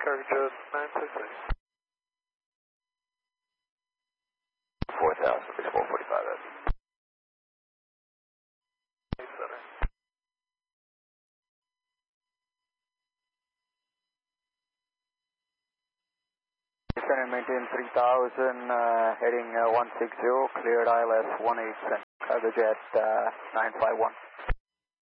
cargo jet 966. 4000, base 445, Center. Descend and maintain 3000, heading 160, cleared ILS 18 center, cargo jet 951.